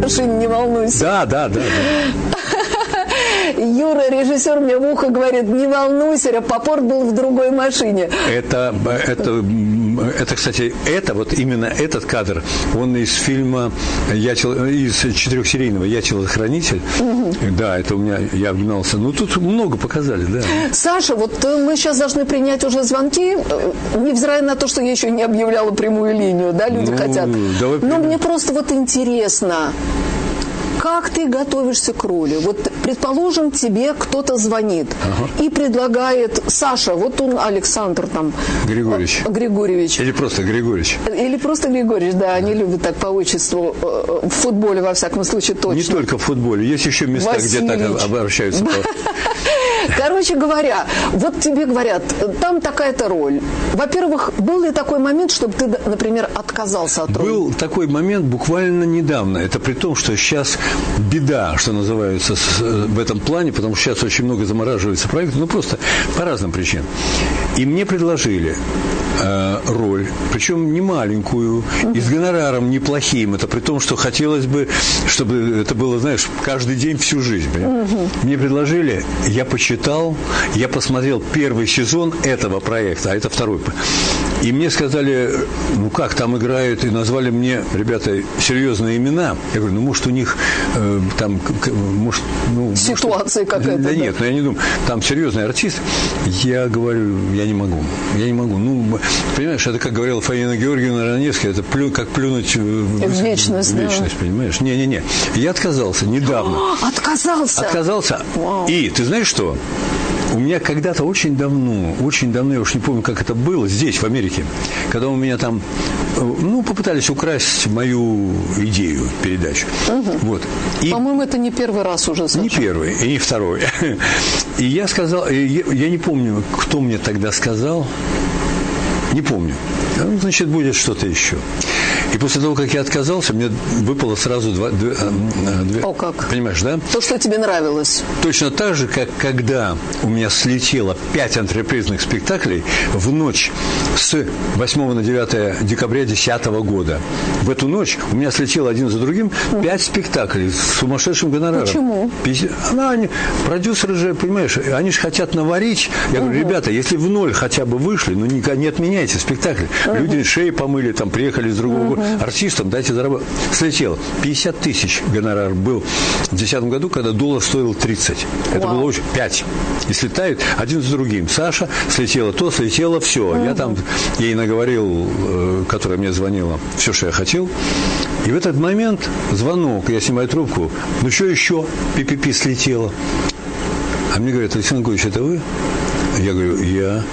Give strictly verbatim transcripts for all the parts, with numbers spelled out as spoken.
машине, не волнуйся. Да, да, да. да. Юра, режиссер, мне в ухо говорит, не волнуйся, Рапопорт был в другой машине. Это, это, это, кстати, это, вот именно этот кадр, он из фильма, я, из четырехсерийного «Я телохранитель». Угу. Да, это у меня, я обнимался. Ну, тут много показали, да. Саша, вот мы сейчас должны принять уже звонки, невзирая на то, что я еще не объявляла прямую линию, да, люди ну, хотят. Давай Но мне просто вот интересно, как ты готовишься к роли? Вот, предположим, тебе кто-то звонит ага. и предлагает, Саша, вот он, Александр там... Григорьевич. Григорьевич. Или просто Григорьевич. Или просто Григорьевич, да, они любят так по отчеству, в футболе, во всяком случае, точно. Не только в футболе, есть еще места, Васильевич. Где так обращаются. Короче говоря, вот тебе говорят, там такая-то роль. Во-первых, был ли такой момент, чтобы ты, например, отказался от роли? Был такой момент буквально недавно. Это при том, что сейчас беда, что называется, в этом плане, потому что сейчас очень много замораживается проектов, ну просто по разным причинам. И мне предложили э, роль, причем не маленькую, uh-huh. и с гонораром неплохим. Это при том, что хотелось бы, чтобы это было, знаешь, каждый день всю жизнь. Uh-huh. Мне предложили, я почитал, я посмотрел первый сезон этого проекта, а это второй. И мне сказали, ну как, там играют, и назвали мне, ребята, серьезные имена. Я говорю, ну может у них э, там, может... Ну, ситуация может, какая-то. Да, да нет, но я не думаю, там серьезный артист. Я говорю, я не могу, я не могу. Ну, понимаешь, это, как говорила Фаина Георгиевна Раневская, это плю, как плюнуть в, в вечность. В вечность, да. Понимаешь? Не-не-не. Я отказался недавно. О, отказался? Отказался. Вау. И, ты знаешь что? У меня когда-то очень давно, очень давно, я уж не помню, как это было, здесь, в Америке, когда у меня там, ну, попытались украсть мою идею, передачу. Угу. Вот. И, по-моему, это не первый раз уже. Саша. Не первый, и не второй. И я сказал, я не помню, кто мне тогда сказал, не помню. Ну, значит, будет что-то еще. И после того, как я отказался, мне выпало сразу два... Две, две, О, как? Понимаешь, да? То, что тебе нравилось. Точно так же, как когда у меня слетело пять антрепризных спектаклей в ночь с восьмого на девятое декабря две тысячи десятого года. В эту ночь у меня слетело один за другим пять спектаклей с сумасшедшим гонораром. Почему? Она, они, продюсеры же, понимаешь, они же хотят наварить. Я говорю, угу. ребята, если в ноль хотя бы вышли, ну не, не отменяйте спектакль. Угу. Люди шеи помыли, там приехали из другого города. Угу. Артистам дайте заработать. Слетело. пятьдесят тысяч гонорар был в две тысячи десятом году, когда доллар стоил тридцать. Это Вау. Было очень... пять. И слетают один за другим. Саша, слетело то, слетело все. Угу. Я там ей наговорил, которая мне звонила, все, что я хотел. И в этот момент звонок, я снимаю трубку. Ну, что еще? Пи-пи-пи слетело. А мне говорят, Александр Григорьевич, это вы? Я говорю, я...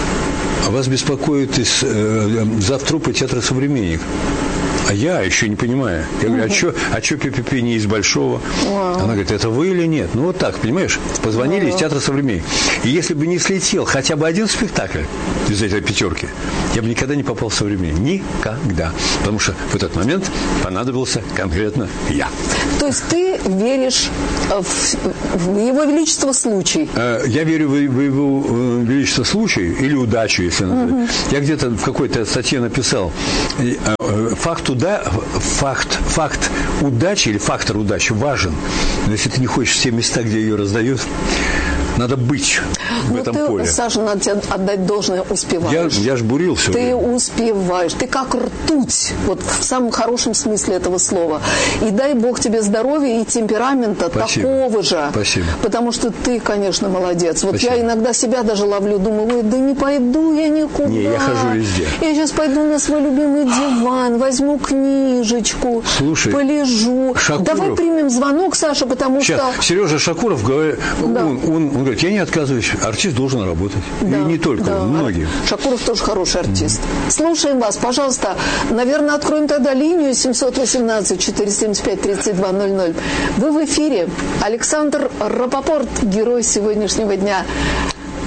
А вас беспокоит из э, завтрупа театра «Современник». А я еще не понимаю. Я говорю, а что а что пи-пи-пи не из Большого? Wow. Она говорит, это вы или нет? Ну, вот так, понимаешь? Позвонили wow. из театра «Современник». И если бы не слетел хотя бы один спектакль из этой пятерки, я бы никогда не попал в «Современник». Никогда. Потому что в этот момент понадобился конкретно я. То есть ты веришь в, в его величество случай? Я верю в, в его величество случай или удачу, если назвать. Uh-huh. Я где-то в какой-то статье написал, факт, уда... факт, факт удачи или фактор удачи важен. Но если ты не хочешь все места, где ее раздают, надо быть в Но этом ты, поле. Саша, надо тебе отдать должное, успеваешь. Я, я ж бурил все Ты время. успеваешь. Ты как ртуть, вот в самом хорошем смысле этого слова. И дай Бог тебе здоровья и темперамента Спасибо. Такого же. Спасибо. Потому что ты, конечно, молодец. Вот Спасибо. Я иногда себя даже ловлю, думаю, ой, да не пойду я никуда. Не, я хожу везде. Я сейчас пойду на свой любимый диван, возьму книжечку, Слушай, полежу. Шакуров. Давай примем звонок, Саша, потому Сейчас, что... Сережа Шакуров говорит, да. он, он, он говорит, я не отказываюсь, артист должен работать. Да, и не только, да. многие. Шакуров тоже хороший артист. Mm-hmm. Слушаем вас, пожалуйста. Наверное, откроем тогда линию семьсот восемнадцать четыреста семьдесят пять тридцать два ноль ноль. Вы в эфире. Александр Рапопорт, герой сегодняшнего дня.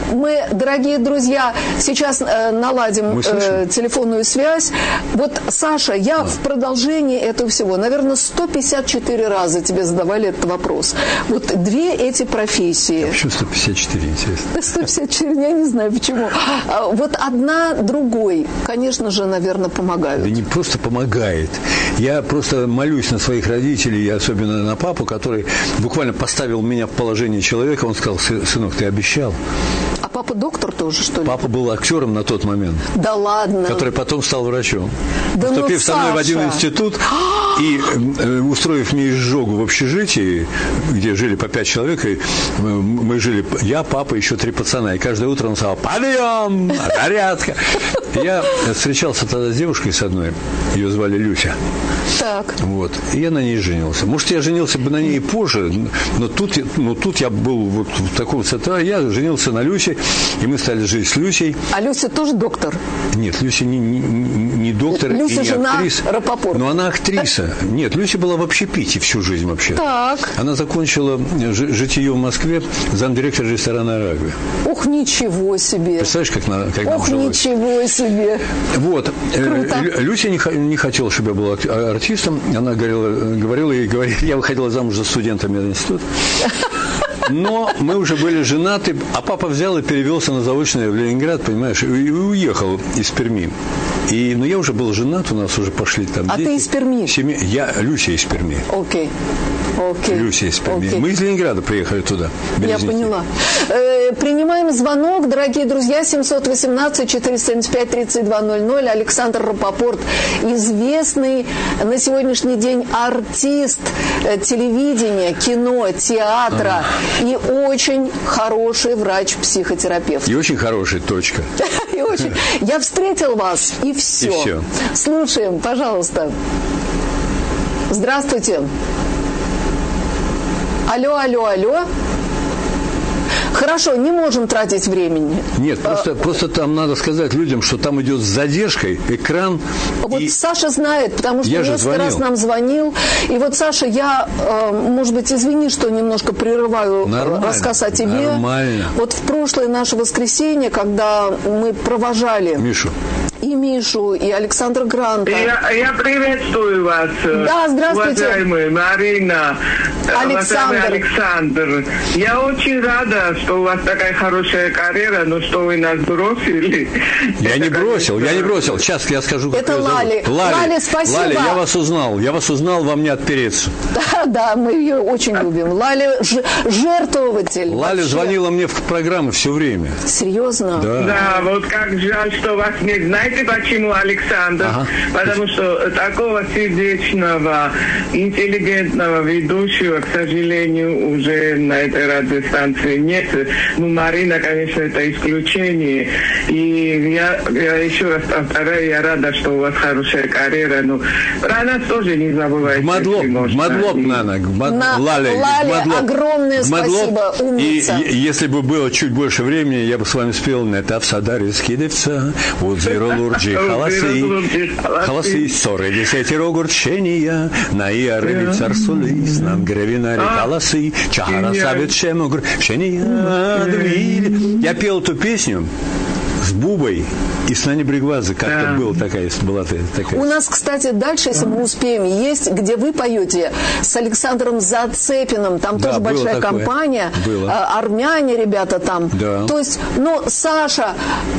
Мы, дорогие друзья, сейчас э, наладим э, телефонную связь. Вот, Саша, я а. в продолжении этого всего, наверное, сто пятьдесят четыре раза тебе задавали этот вопрос. Вот две эти профессии. А почему сто пятьдесят четыре, интересно? сто пятьдесят четыре, я не знаю почему. Вот одна другой, конечно же, наверное, помогают. Да не просто помогает. Я просто молюсь на своих родителей, и особенно на папу, который буквально поставил меня в положение человека. Он сказал: сынок, ты обещал. А папа доктор тоже, что ли? Папа был актером на тот момент. Да ладно. Который потом стал врачом. Да Вступив ну, со мной в один институт и э, устроив мне изжогу в общежитии, где жили по пять человек, и мы жили, я, папа, еще три пацана, и каждое утро он сказал: подъем, зарядка. Я встречался тогда с девушкой с одной, ее звали Люся. Так. Вот. И я на ней женился. Может, я женился бы на ней и позже, но тут, но тут я был вот в таком состоянии. Я женился на Люсе, и мы стали жить с Люсей. А Люся тоже доктор? Нет, Люся не, не, не доктор Люся и не жена актриса. Рапопорт. Но она актриса. Нет, Люся была в общепите всю жизнь вообще. Так. Она закончила житие в Москве, замдиректора ресторана «Арагви». Ух, ничего себе. Представляешь, как, на, как Ох, ничего себе. Вот. Круто. Люся не, не хотела, чтобы я был артистом. Она говорила, говорила и говорила, я выходила замуж за студента мединститута. Но мы уже были женаты, а папа взял и перевелся на заочное в Ленинград, понимаешь, и уехал из Перми. И, ну, я уже был женат, у нас уже пошли там а дети. А ты из Перми? Семья, я, Люся из Перми. Окей. Окей. Люся из Перми. Окей. Мы из Ленинграда приехали туда. Я поняла. Э, принимаем звонок, дорогие друзья, семь один восемь четыреста семьдесят пять тридцать два ноль ноль. Александр Рапопорт, известный на сегодняшний день артист телевидения, кино, театра а. и очень хороший врач-психотерапевт. И очень хороший, точка. И очень. Я встретил вас, и все. И все. Слушаем, пожалуйста. Здравствуйте. Алло, алло, алло. Хорошо, не можем тратить времени. Нет, просто, а, просто там надо сказать людям, что там идет с задержкой экран. Вот и... Саша знает, потому что я несколько раз нам звонил. И вот, Саша, я, э, может быть, извини, что немножко прерываю нормально, рассказ о тебе. Нормально. Вот в прошлое наше воскресенье, когда мы провожали... Мишу. И Мишу, и Александра Гранта. Я, я приветствую вас, да, здравствуйте. уважаемая Марина, Александр. Александр. Я очень рада, что у вас такая хорошая карьера, но что вы нас бросили. Я Это, не бросил, конечно... я не бросил. Сейчас я скажу, как Это Лали. Лали. Лали, спасибо. Лали, я вас узнал. Я вас узнал, вам не отпереться. Да, да, мы ее очень любим. Лали ж, жертвователь. Лали вообще. Звонила мне в программы все время. Серьезно? Да. Да, вот как жаль, что вас не знаете. Знаете почему, Александр? Ага. Потому что такого сердечного, интеллигентного ведущего, к сожалению, уже на этой радиостанции нет. Ну, Марина, конечно, это исключение. И я, я еще раз повторяю, я рада, что у вас хорошая карьера. Но про нас тоже не забывайте. Мадлоб, Мадлоб, Нана. На, Лали, Лали огромное спасибо, умница. И если бы было чуть больше времени, я бы с вами спел «Нетав садари скидывца», вот «Зеро лурджи халасы, халасы, ссоры, десятеро огурчения, на иарыли царсулис, нам гравинари халасы, чахара сабит шемогр, пшения двили». Я пел эту песню с Бубой и с Нани Бригвадзе. Как-то была такая, была такая. У нас, кстати, дальше, если мы успеем, есть, где вы поете с Александром Зацепиным. Там да, тоже большая такое. Компания. Было. Армяне, ребята там. Да. То есть, ну, Саша,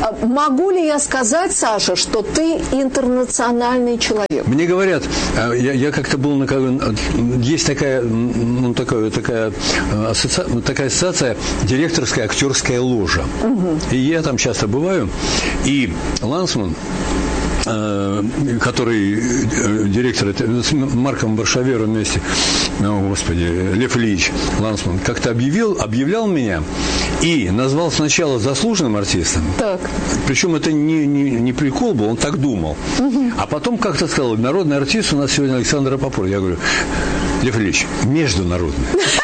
могу ли я сказать, Саша, что ты интернациональный человек? Мне говорят, я, я как-то был на... Есть такая, ну, такая, такая, ассоциация, такая ассоциация директорская актерская ложа. Угу. И я там часто бываю. И Лансман, который директор с Марком Варшавером вместе, о, господи, Лев Ильич Лансман, как-то объявил, объявлял меня и назвал сначала заслуженным артистом. Так. Причем это не, не, не прикол был, он так думал. Угу. А потом как-то сказал, народный артист у нас сегодня Александр Рапопорт. Я говорю, Лев Ильич, международный.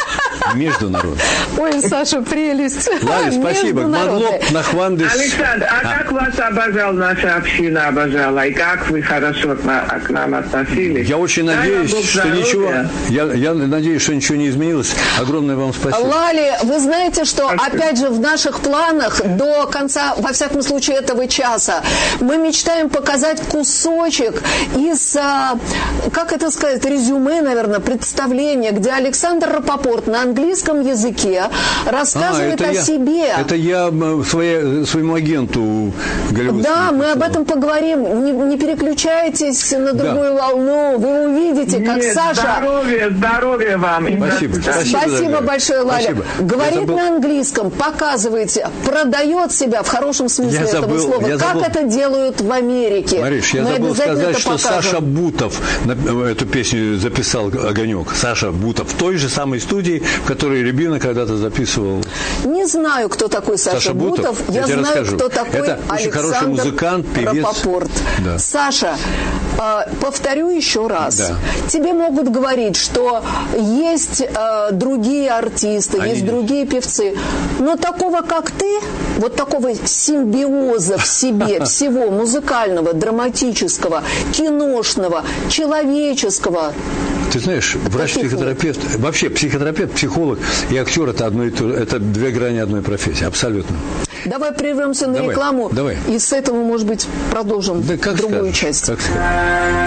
Международный. Ой, Саша, прелесть. Ладно, спасибо. Мадлоб Нахвандес. Александр, а, а как вас обожал наша община, обожала? И как вы хорошо к, на, к нам относились? Я очень Дай надеюсь, Бог что здоровья. ничего... Я, я надеюсь, что ничего не изменилось. Огромное вам спасибо. Лали, вы знаете, что, опять же, в наших планах до конца, во всяком случае, этого часа, мы мечтаем показать кусочек из, как это сказать, резюме, наверное, представления, где Александр Рапопорт на английском языке рассказывает а, о я, себе. Это я своей, своему агенту голливудскому. Да, мы об этом поговорим. Не, не переключайтесь на другую да. волну. Вы увидите, как Нет, Саша... Здоровья, здоровья вам. Спасибо. Спасибо, Спасибо большое, Лаля. Спасибо. Говорит был... на английском, показывает, продает себя в хорошем смысле я этого забыл, слова. Я как забыл... это делают в Америке? Мариш, я мы забыл сказать, что покажем. Саша Бутов эту песню записал «Огонек». Саша Бутов в той же самой студии, в которой Рябина когда-то записывал. Не знаю, кто такой Саша, Саша Бутов. Бутов. Я, я знаю, расскажу. кто такой это очень хороший музыкант, певец. Рапопорт. Да. Саша, повторю еще раз. Да. Тебе могут говорить, что есть э, другие артисты, Они... есть другие певцы, но такого, как ты, вот такого симбиоза в себе, всего музыкального, драматического, киношного, человеческого. Ты знаешь, врач-психотерапевт, вообще психотерапевт, психолог и актер – это, одно и то, это две грани одной профессии, абсолютно. Давай прервемся на давай, рекламу давай. и с этого, может быть, продолжим да, как другую скажешь, часть. Как